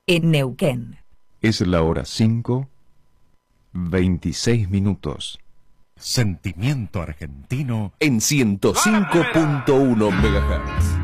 en Neuquén. Es la hora 5:26. Sentimiento argentino En 105.1 MHz.